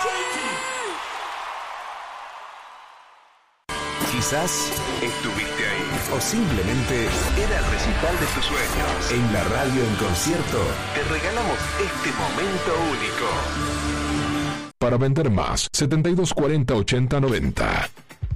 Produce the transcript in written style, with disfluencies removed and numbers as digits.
Quizás estuviste ahí o simplemente era el recital de tus sueños. En la radio en concierto te regalamos este momento único. Para vender más, 72 40 80 90.